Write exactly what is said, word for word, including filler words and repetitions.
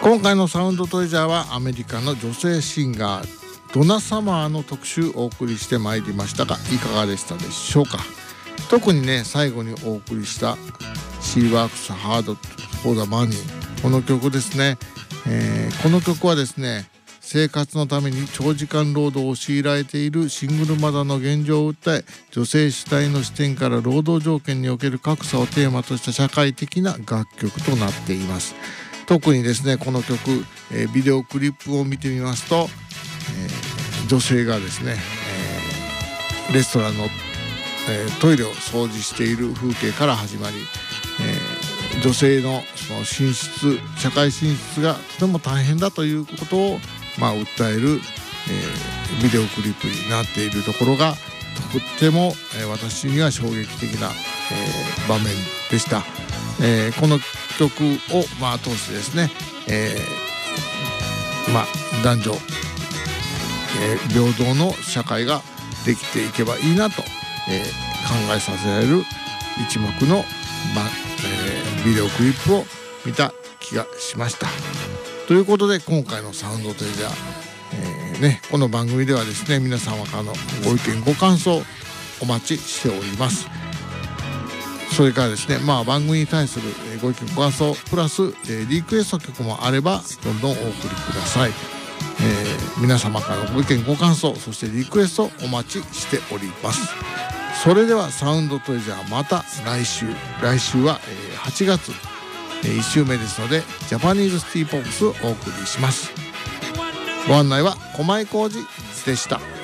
今回のサウンドトレジャーはアメリカの女性シンガードナ・サマーの特集をお送りしてまいりましたが、いかがでしたでしょうか。特にね、最後にお送りした She Works Hard for the Money、 この曲ですね、えー、この曲はですね、生活のために長時間労働を強いられているシングルマザーの現状を訴え、女性主体の視点から労働条件における格差をテーマとした社会的な楽曲となっています。特にですね、この曲、えー、ビデオクリップを見てみますと、えー、女性がですね、えー、レストランの、えー、トイレを掃除している風景から始まり、えー、女性のその進出、社会進出がとても大変だということを、まあ、訴える、えー、ビデオクリップになっているところがとっても、えー、私には衝撃的な、えー、場面でした。えー、この曲を、まあ、通してですね、えーまあ、男女、えー、平等の社会ができていけばいいなと、えー、考えさせられる一幕の、まえー、ビデオクリップを見た気がしました。ということで、今回のサウンドトレジャー、えーね、この番組ではですね、皆様からのご意見ご感想お待ちしております。それからですね、まあ、番組に対するご意見ご感想プラスリクエスト曲もあればどんどんお送りください。えー、皆様からのご意見ご感想、そしてリクエストお待ちしております。それではサウンドトレジャー、また来週来週ははちがついっ週目ですので、ジャパニーズシティポップスをお送りします。ご案内は駒井浩二でした。